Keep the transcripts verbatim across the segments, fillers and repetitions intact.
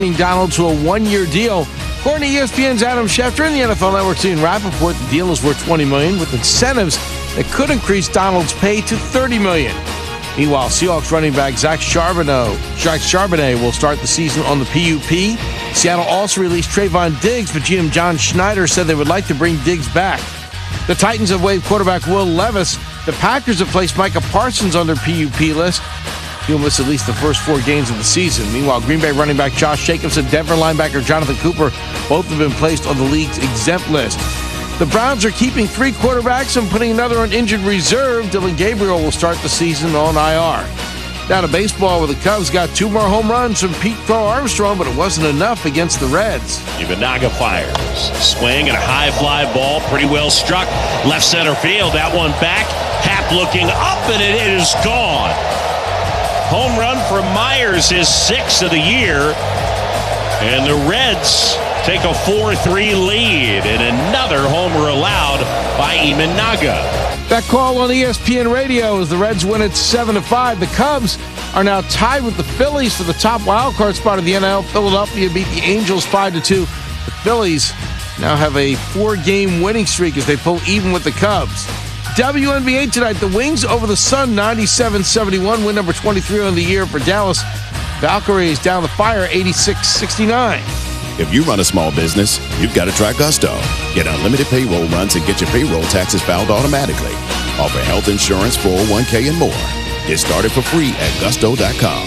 Donald to a one-year deal. According to E S P N's Adam Schefter and the N F L Network's Ian Rappaport, the deal is worth twenty million dollars with incentives that could increase Donald's pay to thirty million dollars. Meanwhile, Seahawks running back Zach Charbonnet, Zach Charbonnet will start the season on the P U P. Seattle also released Trayvon Diggs, but G M John Schneider said they would like to bring Diggs back. The Titans have waived quarterback Will Levis. The Packers have placed Micah Parsons on their P U P list. He'll miss at least the first four games of the season. Meanwhile, Green Bay running back Josh Jacobs and Denver linebacker Jonathan Cooper both have been placed on the league's exempt list. The Browns are keeping three quarterbacks and putting another on injured reserve. Dylan Gabriel will start the season on I R. Down to baseball, where the Cubs got two more home runs from Pete Crow Armstrong, but it wasn't enough against the Reds. Imanaga fires. Swing and a high fly ball, pretty well struck. Left center field, that one back. Happ looking up, and it is gone. Home run for Myers, his sixth of the year. And the Reds take a four three lead, and another homer allowed by Imanaga. That call on E S P N Radio as the Reds win it seven to five. The Cubs are now tied with the Phillies for the top wild card spot of the N L. Philadelphia beat the Angels five to two. The Phillies now have a four-game winning streak as they pull even with the Cubs. W N B A tonight, the Wings over the Sun, ninety-seven seventy-one, win number twenty-three on the year for Dallas. Valkyries down the fire, eighty-six sixty-nine. If you run a small business, you've got to try Gusto. Get unlimited payroll runs and get your payroll taxes filed automatically. Offer health insurance, four oh one k, and more. Get started for free at gusto dot com.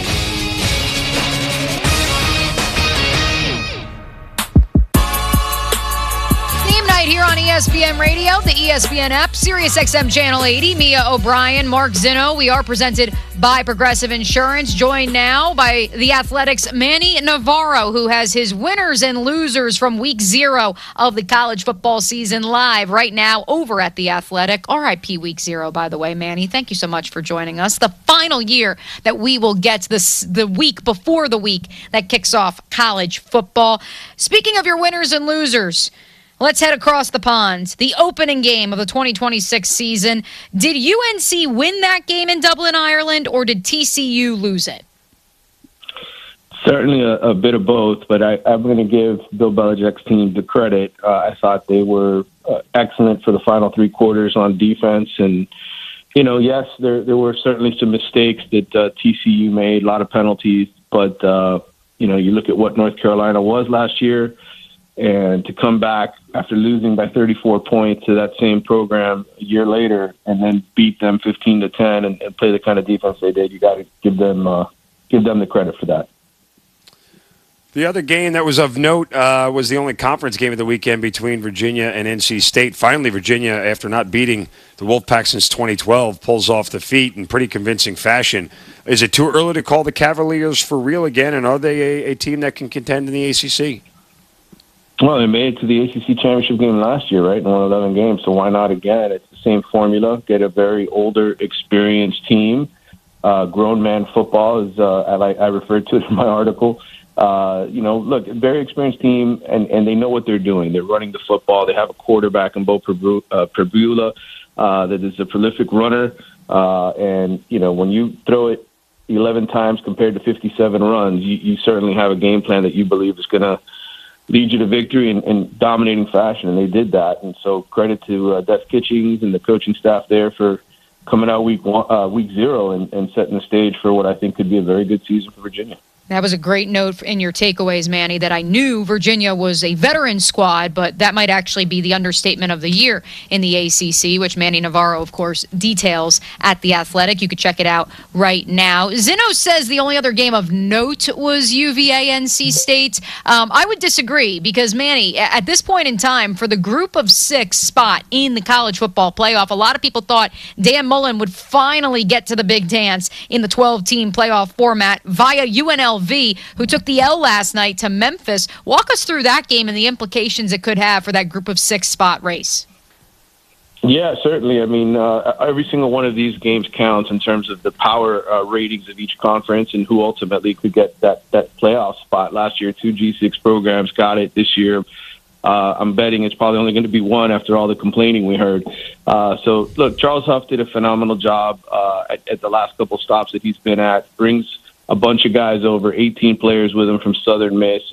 Here on E S P N Radio, the E S P N app, Sirius X M Channel eighty, Mia O'Brien, Mark Zinno. We are presented by Progressive Insurance, joined now by the Athletics' Manny Navarro, who has his winners and losers from week zero of the college football season live right now over at The Athletic. R I P week zero, by the way, Manny. Thank you so much for joining us. The final year that we will get this, the week before the week that kicks off college football. Speaking of your winners and losers, let's head across the pond. The opening game of the twenty twenty-six season. Did U N C win that game in Dublin, Ireland, or did T C U lose it? Certainly a, a bit of both, but I, I'm going to give Bill Belichick's team the credit. Uh, I thought they were uh, excellent for the final three quarters on defense. And, you know, yes, there there were certainly some mistakes that uh, T C U made, a lot of penalties. But, uh, you know, you look at what North Carolina was last year, and to come back after losing by thirty-four points to that same program a year later and then beat them fifteen to ten and, and play the kind of defense they did, you got to give them uh, give them the credit for that. The other game that was of note uh, was the only conference game of the weekend between Virginia and N C State. Finally, Virginia, after not beating the Wolfpack since twenty twelve, pulls off the feat in pretty convincing fashion. Is it too early to call the Cavaliers for real again, and are they a, a team that can contend in the A C C? Well, they made it to the A C C championship game last year, right? In one eleven games, so why not again? It's the same formula. Get a very older, experienced team. Uh, grown man football, is uh, I, I referred to it in my article. Uh, you know, look, very experienced team, and, and they know what they're doing. They're running the football. They have a quarterback in Bo Perbula uh, that is a prolific runner. Uh, and, you know, when you throw it eleven times compared to fifty-seven runs, you, you certainly have a game plan that you believe is going to lead you to victory in, in dominating fashion, and they did that. And so credit to uh, Des Kitchings and the coaching staff there for coming out week one, uh, week zero and, and setting the stage for what I think could be a very good season for Virginia. That was a great note in your takeaways, Manny, that I knew Virginia was a veteran squad, but that might actually be the understatement of the year in the A C C, which Manny Navarro, of course, details at The Athletic. You could check it out right now. Zinno says the only other game of note was U V A N C State. Um, I would disagree because, Manny, at this point in time, for the group of six spot in the college football playoff, a lot of people thought Dan Mullen would finally get to the big dance in the twelve-team playoff format via U N L V, who took the L last night to Memphis. Walk us through that game and the implications it could have for that group of six spot race. Yeah, certainly. I mean, uh, every single one of these games counts in terms of the power uh, ratings of each conference and who ultimately could get that, that playoff spot. Last year, two G six programs got it. This year, uh, I'm betting it's probably only going to be one after all the complaining we heard. Uh, so, look, Charles Huff did a phenomenal job uh, at, at the last couple stops that he's been at, brings a bunch of guys over, eighteen players with him from Southern Miss.